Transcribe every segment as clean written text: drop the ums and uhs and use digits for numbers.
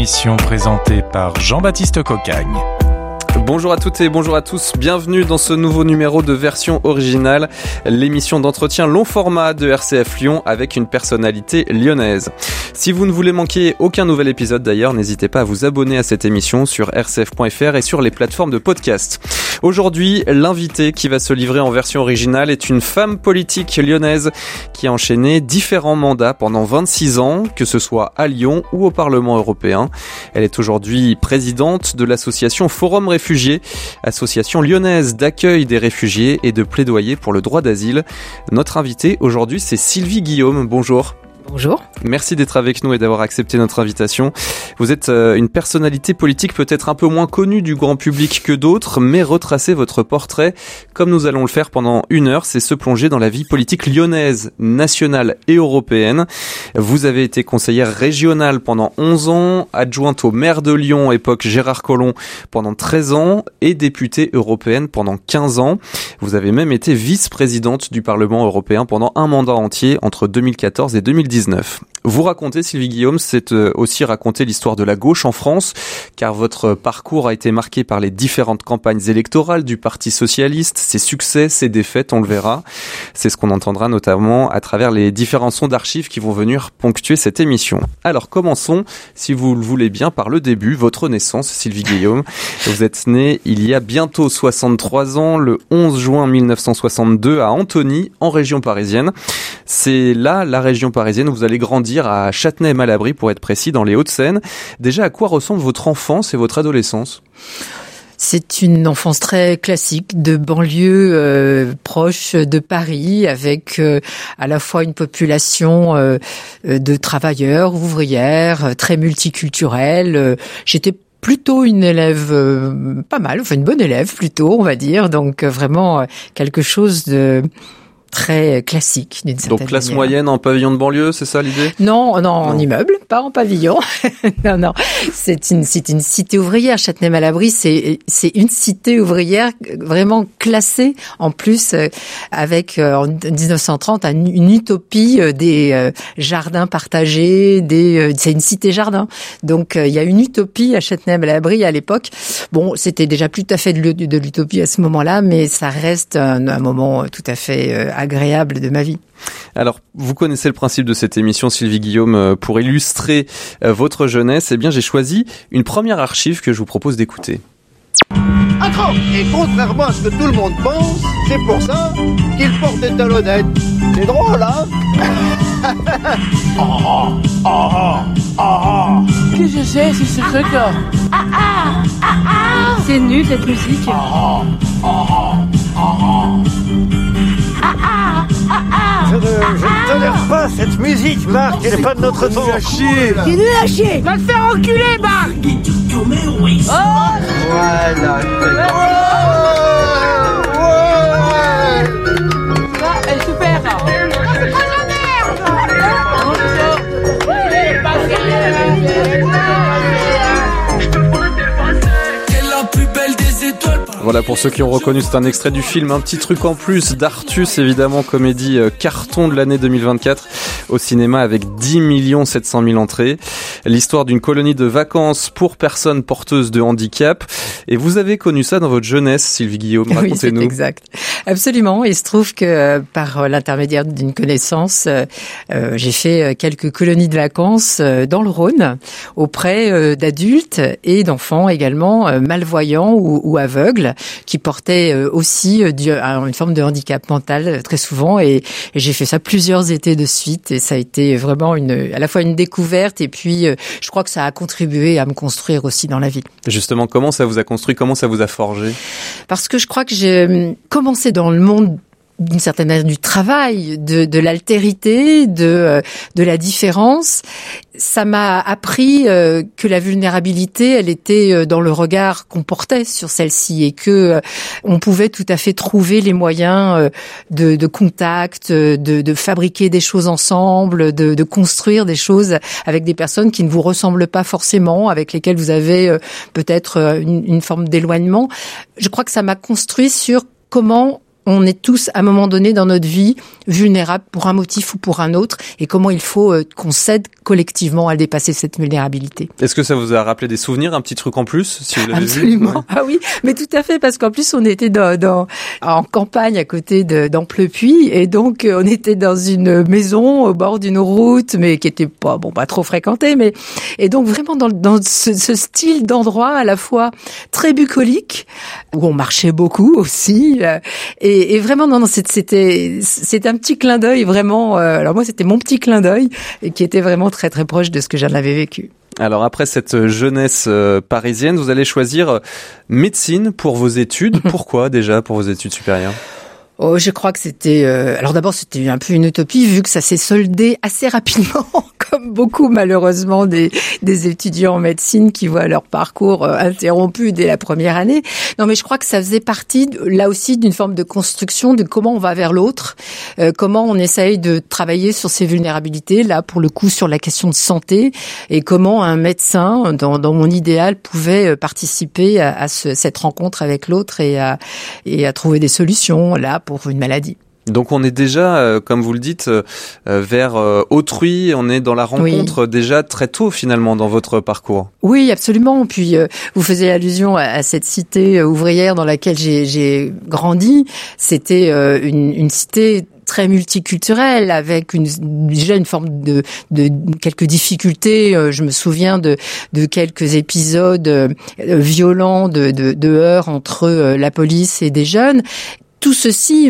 émission présentée par Jean-Baptiste Cocagne. Bonjour à toutes et bonjour à tous, bienvenue dans ce nouveau numéro de Version Originale, l'émission d'entretien long format de RCF Lyon avec une personnalité lyonnaise. Si vous ne voulez manquer aucun nouvel épisode d'ailleurs, n'hésitez pas à vous abonner à cette émission sur rcf.fr et sur les plateformes de podcast. Aujourd'hui, l'invité qui va se livrer en version originale est une femme politique lyonnaise qui a enchaîné différents mandats pendant 26 ans, que ce soit à Lyon ou au Parlement européen. Elle est aujourd'hui présidente de l'association Forum Réfugiés, association lyonnaise d'accueil des réfugiés et de plaidoyer pour le droit d'asile. Notre invitée aujourd'hui, c'est Sylvie Guillaume. Bonjour. Bonjour. Merci d'être avec nous et d'avoir accepté notre invitation. Vous êtes une personnalité politique peut-être un peu moins connue du grand public que d'autres, mais retracer votre portrait, comme nous allons le faire pendant 1 heure, c'est se plonger dans la vie politique lyonnaise, nationale et européenne. Vous avez été conseillère régionale pendant 11 ans, adjointe au maire de Lyon, époque Gérard Collomb, pendant 13 ans et députée européenne pendant 15 ans. Vous avez même été vice-présidente du Parlement européen pendant un mandat entier entre 2014 et 2019. Vous racontez, Sylvie Guillaume, c'est aussi raconter l'histoire de la gauche en France, car votre parcours a été marqué par les différentes campagnes électorales du Parti socialiste, ses succès, ses défaites, on le verra. C'est ce qu'on entendra notamment à travers les différents sons d'archives qui vont venir ponctuer cette émission. Alors commençons, si vous le voulez bien, par le début, votre naissance, Sylvie Guillaume. Vous êtes née il y a bientôt 63 ans, le 11 juin 1962 à Antony, en région parisienne. C'est là, la région parisienne, où vous allez grandir à Châtenay-Malabry, pour être précis, dans les Hauts-de-Seine. Déjà, à quoi ressemble votre enfance et votre adolescence ? C'est une enfance très classique de banlieue proche de Paris, avec à la fois une population de travailleurs, ouvrières, très multiculturelle. J'étais plutôt une élève pas mal, enfin une bonne élève plutôt, on va dire. Donc vraiment quelque chose de très classique d'une certaine manière. Donc classe moyenne en pavillon de banlieue, c'est ça l'idée ? Non, en immeuble, pas en pavillon. Non, c'est une cité ouvrière. Châtenay-Malabry, c'est une cité ouvrière vraiment classée en plus avec en 1930 une utopie des jardins partagés, c'est une cité jardin. Donc il y a une utopie à Châtenay-Malabry à l'époque. Bon, c'était déjà plus tout à fait de l'utopie à ce moment-là, mais ça reste un moment tout à fait agréable de ma vie. Alors, vous connaissez le principe de cette émission, Sylvie Guillaume. Pour illustrer votre jeunesse, eh bien, j'ai choisi une première archive que je vous propose d'écouter. Attends, et contrairement à ce que tout le monde pense, c'est pour ça qu'il porte des talonnettes. C'est drôle, hein? Qu'est-ce que c'est ce truc-là? C'est nul cette musique. Je ne tolère pas cette musique, Marc, elle n'est pas de notre temps. T'es nul à chier. Va te faire enculer, Marc. Voilà. Elle est super. C'est pas la Voilà, pour ceux qui ont reconnu, c'est un extrait du film Un petit truc en plus d'Artus, évidemment, comédie carton de l'année 2024 au cinéma avec 10 700 000 entrées. L'histoire d'une colonie de vacances pour personnes porteuses de handicap. Et vous avez connu ça dans votre jeunesse, Sylvie Guillaume, racontez-nous. Oui, c'est exact. Absolument. Il se trouve que par l'intermédiaire d'une connaissance, j'ai fait quelques colonies de vacances dans le Rhône auprès d'adultes et d'enfants également malvoyants ou aveugles qui portaient aussi une forme de handicap mental très souvent. Et j'ai fait ça plusieurs étés de suite et ça a été vraiment à la fois une découverte et puis je crois que ça a contribué à me construire aussi dans la vie. Justement, comment ça vous a construit, comment ça vous a forgé ? Parce que je crois que j'ai commencé dans le monde d'une certaine manière du travail, de l'altérité, de la différence. Ça m'a appris que la vulnérabilité, elle était dans le regard qu'on portait sur celle-ci et que on pouvait tout à fait trouver les moyens de contact, de fabriquer des choses ensemble, de construire des choses avec des personnes qui ne vous ressemblent pas forcément, avec lesquelles vous avez peut-être une forme d'éloignement. Je crois que ça m'a construit sur comment on est tous, à un moment donné dans notre vie, vulnérables pour un motif ou pour un autre, et comment il faut qu'on s'aide collectivement à dépasser cette vulnérabilité. Est-ce que ça vous a rappelé des souvenirs, un petit truc en plus, si vous l'avez Absolument. vu? Ouais. Ah oui, mais tout à fait, parce qu'en plus, on était en campagne à côté d'Amplepuis, et donc on était dans une maison au bord d'une route, mais qui était pas trop fréquentée, mais et donc vraiment dans ce style d'endroit à la fois très bucolique, où on marchait beaucoup aussi, et vraiment c'était un petit clin d'œil vraiment. Alors moi, c'était mon petit clin d'œil, et qui était vraiment très très proche de ce que j'en avais vécu. Alors après cette jeunesse parisienne, vous allez choisir médecine pour vos études. Pourquoi déjà pour vos études supérieures ? Oh, je crois que c'était... alors d'abord, c'était un peu une utopie, vu que ça s'est soldé assez rapidement, comme beaucoup malheureusement des étudiants en médecine qui voient leur parcours interrompu dès la première année. Non, mais je crois que ça faisait partie, là aussi, d'une forme de construction de comment on va vers l'autre, comment on essaye de travailler sur ses vulnérabilités, là, pour le coup, sur la question de santé, et comment un médecin, dans mon idéal, pouvait participer à cette rencontre avec l'autre et à trouver des solutions, là, pour une maladie. Donc on est déjà, comme vous le dites, vers autrui, on est dans la rencontre déjà très tôt finalement dans votre parcours. Oui, absolument. Puis vous faisiez allusion à cette cité ouvrière dans laquelle j'ai grandi. C'était une cité très multiculturelle, avec déjà une forme de quelques difficultés. Je me souviens de quelques épisodes violents de heurts entre la police et des jeunes. Tout ceci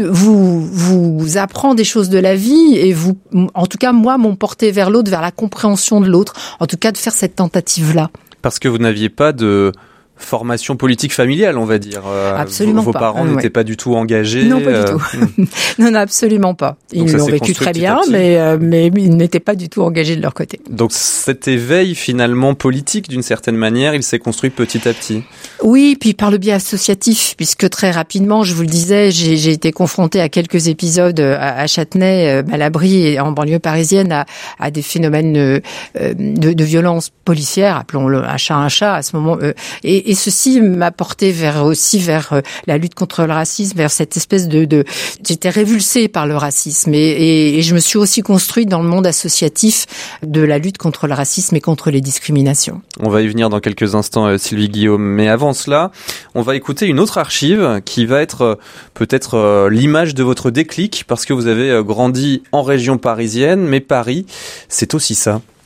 vous apprend des choses de la vie et en tout cas, moi, m'ont porté vers l'autre, vers la compréhension de l'autre. En tout cas, de faire cette tentative-là. Parce que vous n'aviez pas de formation politique familiale, on va dire. Absolument vos pas. parents n'étaient pas du tout engagés. Non, pas du tout. Non, absolument pas. Ils l'ont vécu très bien, mais ils n'étaient pas du tout engagés de leur côté. Donc cet éveil finalement politique, d'une certaine manière, il s'est construit petit à petit. Oui, puis par le biais associatif, puisque très rapidement, je vous le disais, j'ai été confrontée à quelques épisodes à Châtenay, Malabry et en banlieue parisienne à des phénomènes de violence policière, appelons-le un chat à ce moment. Et ceci m'a porté vers la lutte contre le racisme, vers cette espèce j'étais révulsée par le racisme et je me suis aussi construite dans le monde associatif de la lutte contre le racisme et contre les discriminations. On va y venir dans quelques instants, Sylvie Guillaume, mais avant cela, on va écouter une autre archive qui va être peut-être l'image de votre déclic, parce que vous avez grandi en région parisienne, mais Paris, c'est aussi ça.